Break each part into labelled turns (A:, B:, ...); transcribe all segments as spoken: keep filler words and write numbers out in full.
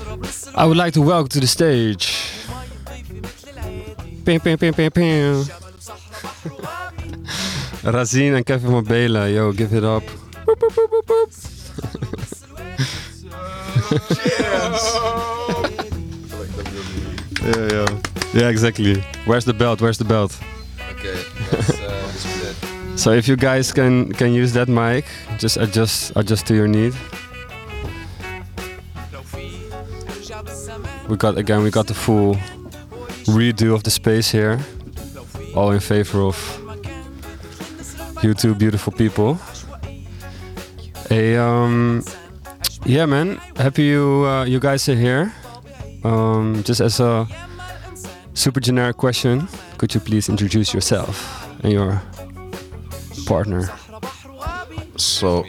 A: I would like to welcome to the stage. Pim, pim, pim, pim, pim. Razine and Kevin Mabela. Yo, give it up. Boop, boop, boop, boop, boop. yeah, yeah. Yeah, exactly. Where's the belt? Where's the belt?
B: Okay, let's, uh, let's do that.
A: So if you guys can can use that mic, just adjust adjust to your need. We got again we got the full redo of the space here. All in favor of you two beautiful people. Hey, um, yeah, man. Happy you uh, you guys are here. Um, just as a super generic question, could you please introduce yourself and your partner?
C: So,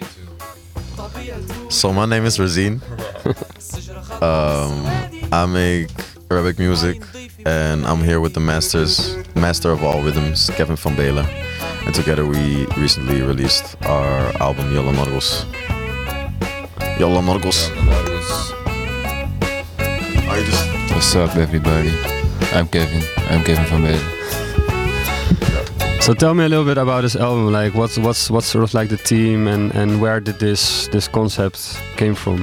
C: so my name is Razine. um, I make Arabic music, and I'm here with the masters, master of all rhythms, Kevin Van Belen. And together we recently released our album Yolla Norgos. Yolla Norgos. I just.
B: What's up, everybody? I'm Kevin. I'm Kevin Van Belen.
A: So tell me a little bit about this album. Like, what's what's what's sort of like the theme, and and where did this this concept came from?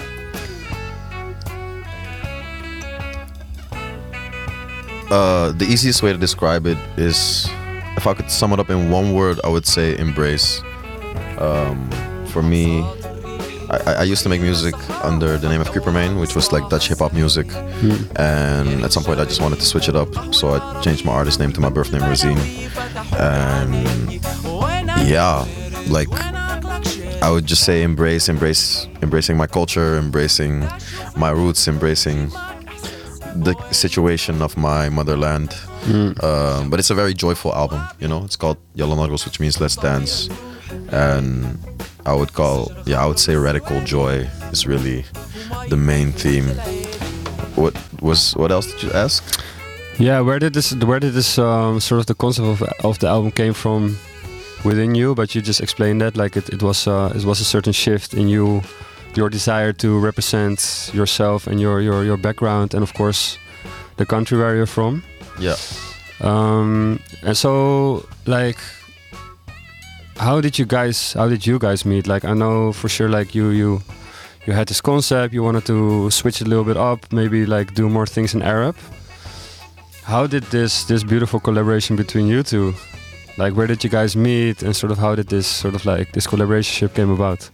C: Uh, the easiest way to describe it is, if I could sum it up in one word, I would say embrace. Um, for me, I, I used to make music under the name of Creepermain, which was like Dutch hip hop music.
A: Hmm.
C: And at some point I just wanted to switch it up, so I changed my artist name to my birth name, Razine. And yeah, like I would just say embrace, embrace, embracing my culture, embracing my roots, embracing the situation of my motherland.
A: Mm.
C: Um, but it's a very joyful album, you know. It's called Yolla Norgos, which means let's dance. And I would call, yeah, I would say radical joy is really the main theme. What was, what else did you ask?
A: Yeah, where did this where did this um, sort of the concept of, of the album came from within you? But you just explained that, like it, it was uh, it was a certain shift in you, your desire to represent yourself and your your your background, and of course the country where you're from.
C: Yeah.
A: Um, and so, like, how did you guys how did you guys meet? Like, I know for sure, like you you you had this concept, you wanted to switch it a little bit up, maybe like do more things in Arab. How did this this beautiful collaboration between you two, like, where did you guys meet, and sort of how did this sort of like this collaboration came about?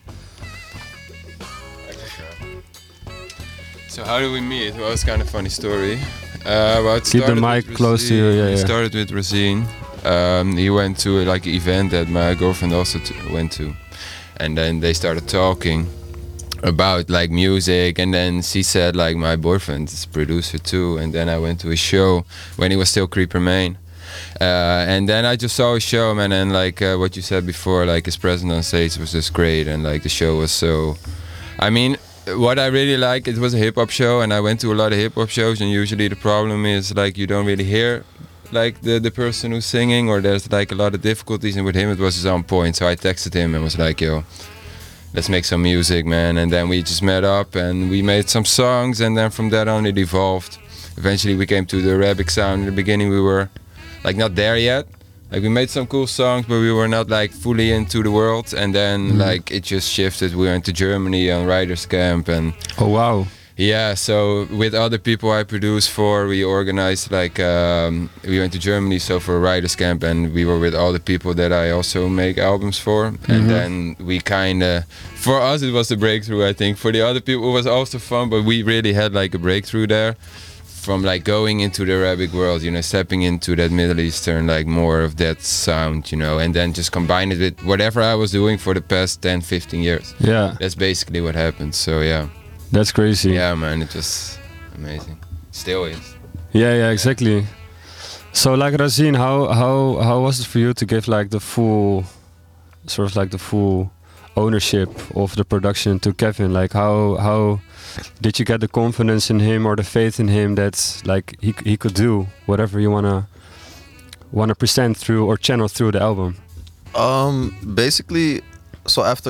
B: So how did we meet? Well, it's kind of a funny story. Uh, well, it
A: Keep the
B: started
A: mic
B: with
A: close to you,
B: Razine.
A: yeah,
B: We
A: yeah.
B: started with Razine. Um, he went to like an event that my girlfriend also t went to, and then they started talking about like music, and then she said like my boyfriend is a producer too, and then I went to his show when he was still Creepermain. Uh, and then I just saw his show, man, and like uh, what you said before, like his presence on stage was just great, and like the show was so, I mean, what I really like, it was a hip hop show, and I went to a lot of hip hop shows, and usually the problem is like you don't really hear like the the person who's singing, or there's like a lot of difficulties, and with him it was just on point. So I texted him and was like, yo, let's make some music, man. And then we just met up and we made some songs, and then from that on it evolved. Eventually we came to the Arabic sound. In the beginning we were like not there yet. Like we made some cool songs, but we were not like fully into the world. And then
A: Mm.
B: like it just shifted. We went to Germany on Writers Camp, and
A: Oh wow!
B: yeah, so with other people I produced for, we organized like um, we went to Germany, so for a writers camp, and we were with all the people that I also make albums for.
A: Mhm.
B: And then we kind of, for us it was a breakthrough, I think. For the other people it was also fun, but we really had like a breakthrough there, from like going into the Arabic world, you know, stepping into that Middle Eastern, like more of that sound, you know, and then just combine it with whatever I was doing for the past ten, fifteen years.
A: Yeah,
B: That's basically what happened. So yeah.
A: that's crazy.
B: Yeah, man, it was amazing. Still is.
A: Yeah, yeah, exactly. So, like Razine, how how how was it for you to give like the full, sort of like the full ownership of the production to Kevin? Like, how how did you get the confidence in him, or the faith in him that like he he could do whatever you wanna wanna present through or channel through the album?
C: Um, basically, so after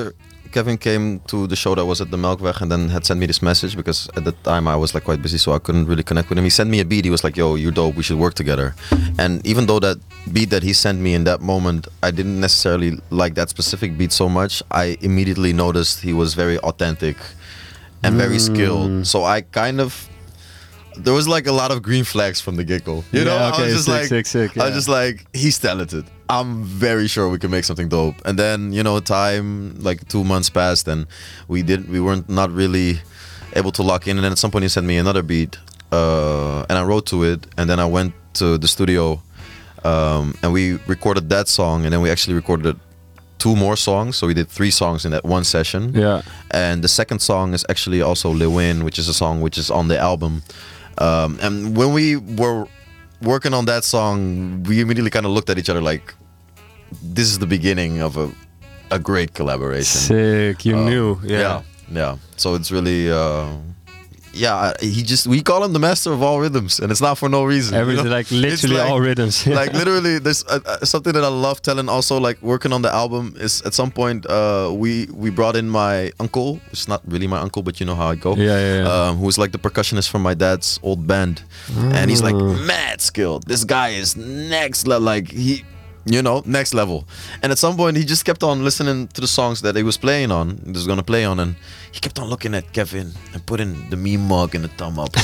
C: Kevin came to the show that was at the Melkweg and then had sent me this message because at the time I was like quite busy, so I couldn't really connect with him. He sent me a beat. He was like, "Yo, you're dope. We should work together." And even though that beat that he sent me in that moment, I didn't necessarily like that specific beat so much, I immediately noticed he was very authentic and very skilled. So I kind of, there was like a lot of green flags from the get-go. You know,
A: Yeah, okay,
C: I was just
A: sick,
C: like,
A: sick, sick,
C: I was
A: yeah.
C: just like, he's talented. I'm very sure we can make something dope. And then, you know, time, like two months passed and we did, we weren't not really able to lock in. And then at some point he sent me another beat uh, and I wrote to it. And then I went to the studio um, and we recorded that song. And then we actually recorded two more songs. So we did three songs in that one session.
A: Yeah.
C: And the second song is actually also Lewin, which is a song which is on the album. Um, and when we were working on that song, we immediately kind of looked at each other like, this is the beginning of a, a great collaboration.
A: Sick. You
C: Um,
A: knew.
C: Yeah.
A: Yeah.
C: yeah, So it's really, uh, yeah. He just we call him the master of all rhythms, and it's not for no reason. you
A: Everything,
C: know?
A: like
C: It's
A: literally
C: like-
A: all rhythms.
C: like literally, there's uh, uh, something that I love telling. Also, like working on the album is at some point uh, we we brought in my uncle. It's not really my uncle, but you know how I go.
A: Yeah, yeah, yeah.
C: Um, who's like the percussionist from my dad's old band, and he's like
A: Ah.
C: mad skilled. This guy is next level. Like he, you know, next level. And at some point, he just kept on listening to the songs that he was playing on. He was gonna play on, and he kept on looking at Kevin and putting the me mug and the thumb up.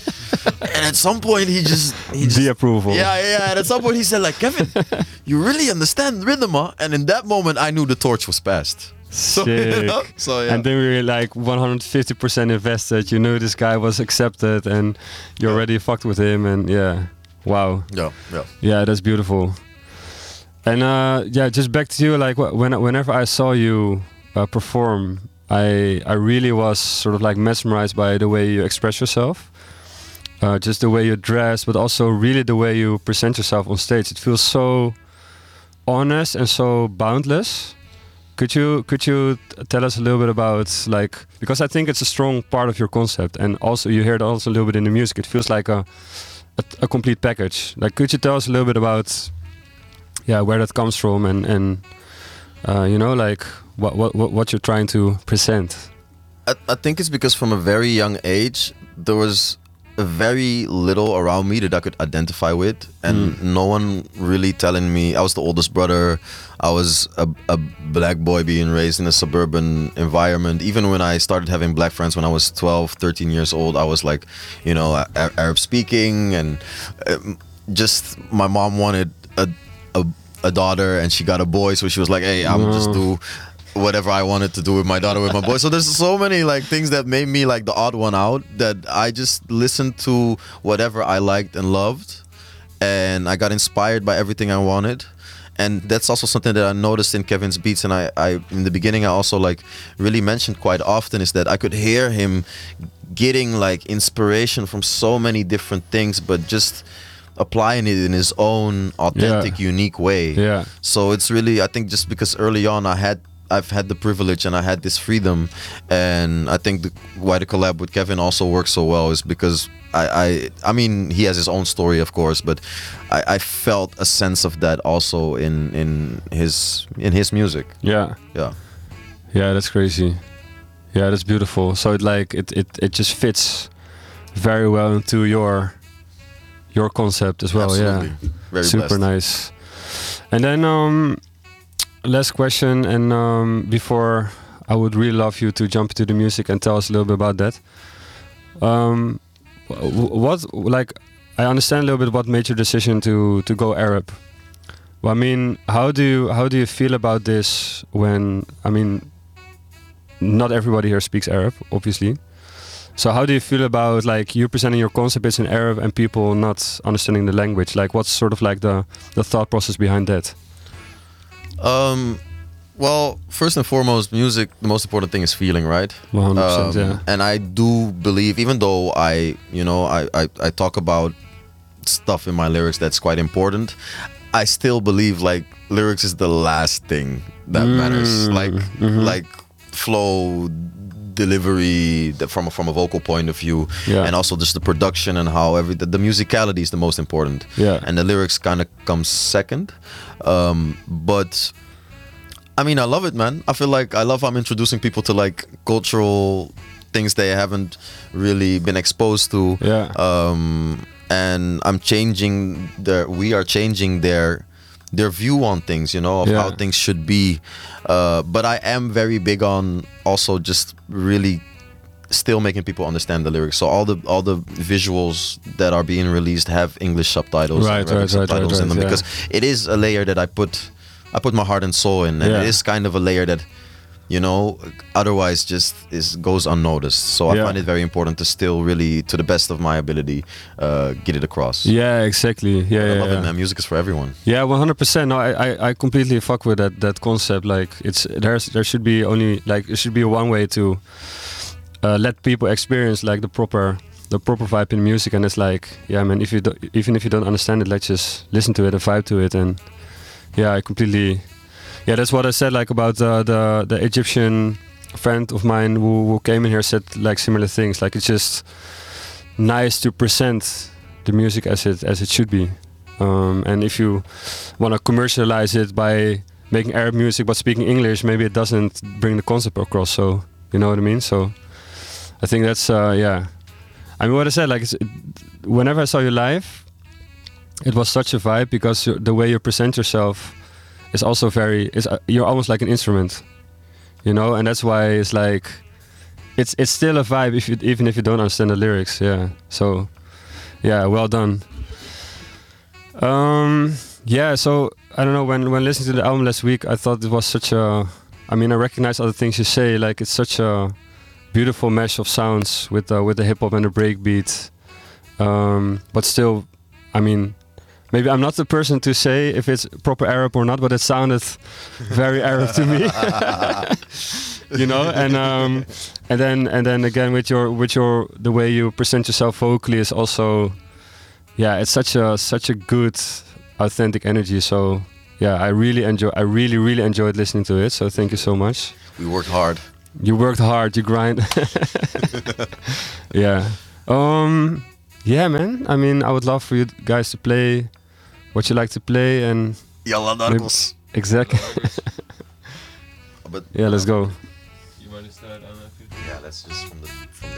C: And at some point, he just he just
A: The approval.
C: yeah, yeah, yeah. And at some point he said like, "Kevin, you really understand rhythm, huh?" And in that moment I knew the torch was passed. So, you
A: Sick.
C: know? So yeah.
A: And then we were like one hundred fifty percent invested. You knew this guy was accepted and you already fucked with him. And yeah, wow.
C: yeah, yeah.
A: Yeah, that's beautiful. And uh, yeah, just back to you. Like wh- when whenever I saw you uh, perform, I I really was sort of like mesmerized by the way you express yourself. Uh, just the way you dress, but also really the way you present yourself on stage. It feels so honest and so boundless. Could you could you t- tell us a little bit about like, because I think it's a strong part of your concept, and also you hear it also a little bit in the music. It feels like a a, a complete package. Like, could you tell us a little bit about yeah where that comes from and and uh, you know like what what what what you're trying to present?
C: I, I think it's because from a very young age there was very little around me that I could identify with, and no one really telling me. I was the oldest brother. I was a, a black boy being raised in a suburban environment. Even when I started having black friends when I was twelve, thirteen years old, I was like, you know, a- Arab speaking, and um, just my mom wanted a, a a daughter and she got a boy, so she was like, hey, I'm just do whatever I wanted to do with my daughter, with my boy. So there's so many like things that made me like the odd one out, that I just listened to whatever I liked and loved, and I got inspired by everything I wanted. And that's also something that I noticed in Kevin's beats, and I, I in the beginning I also like really mentioned quite often, is that I could hear him getting like inspiration from so many different things, but just applying it in his own authentic,
A: Yeah.
C: unique way.
A: Yeah.
C: So it's really, I think just because early on I had I've had the privilege and I had this freedom, and I think the, why the collab with Kevin also works so well is because I, I I mean he has his own story of course, but I, I felt a sense of that also in in his in his music.
A: Yeah.
C: Yeah.
A: Yeah, that's crazy. Yeah, that's beautiful. So it like it it, it just fits very well into your your concept as well.
C: Absolutely.
A: Yeah.
C: Very
A: Super
C: blessed.
A: nice. And then um last question, and um before I would really love you to jump into the music and tell us a little bit about that. Um wh- what like I understand a little bit what made your decision to to go Arab. Well, I mean, how do you how do you feel about this when I mean not everybody here speaks Arab, obviously. So how do you feel about like you presenting your concept is in Arab and people not understanding the language? Like what's sort of like the the thought process behind that?
C: Um, well, first and foremost, music, the most important thing is feeling, right?
A: one hundred percent,
C: Um,
A: yeah.
C: And I do believe, even though I, you know, I, I, I talk about stuff in my lyrics that's quite important, I still believe like lyrics is the last thing that matters.
A: Mm,
C: Like,
A: mhm.
C: like flow, delivery, the, from a, from a vocal point of view,
A: Yeah.
C: and also just the production and how every the, the musicality is the most important.
A: Yeah.
C: And the lyrics kind of come second. Um, but I mean, I love it, man. I feel like I love how I'm introducing people to like cultural things they haven't really been exposed to.
A: Yeah.
C: Um, and I'm changing their. We are changing their their view on things. You know, of
A: Yeah.
C: how things should be. Uh, but I am very big on also just really still making people understand the lyrics. So all the all the visuals that are being released have English subtitles,
A: Right,
C: and Arabic
A: right, right,
C: subtitles
A: right,
C: in them,
A: right, yeah.
C: because it is a layer that I put I put my heart and soul in, and
A: Yeah.
C: it is kind of a layer that, you know, otherwise just is goes unnoticed. So I
A: Yeah.
C: find it very important to still really, to the best of my ability, uh, get it across.
A: Yeah, exactly. Yeah,
C: I
A: yeah,
C: love
A: yeah.
C: it, man. Music is for everyone.
A: Yeah, one hundred percent. No, I, I, I completely fuck with that that concept. Like, it's there's there should be only like it should be one way to uh, let people experience like the proper the proper vibe in music, and it's like, yeah, man. If you do, even if you don't understand it, let's just listen to it and vibe to it. And yeah, I completely. Yeah, that's what I said. Like about uh, the the Egyptian friend of mine who, who came in here said like similar things. Like, it's just nice to present the music as it as it should be. Um, and if you want to commercialize it by making Arab music but speaking English, maybe it doesn't bring the concept across. So you know what I mean. So I think that's uh, yeah. I mean, what I said, like, it's, whenever I saw you live, it was such a vibe because you- the way you present yourself is also very. Is uh, you're almost like an instrument, you know, and that's why it's like, it's it's still a vibe if you even if you don't understand the lyrics. Yeah. So yeah, well done. Um, yeah, so I don't know, when when listening to the album last week, I thought it was such a. I mean, I recognize other things you say. Like, it's such a beautiful mesh of sounds with uh, with the hip hop and the breakbeat. Um, but still, I mean, maybe I'm not the person to say if it's proper Arab or not, but it sounded very Arab to me. You know, and um, and then and then again with your with your the way you present yourself vocally is also. Yeah, it's such a such a good, authentic energy. So yeah, I really enjoy. I really really enjoyed listening to it. So thank you so much.
C: We worked hard.
A: You worked hard. You grind. Yeah. Um. Yeah, man. I mean, I would love for you guys to play what you like to play, and
C: Yalla darkos.
A: exactly.
C: But
A: Yeah, let's go.
B: You want to start on that?
C: yeah, let's just from the from the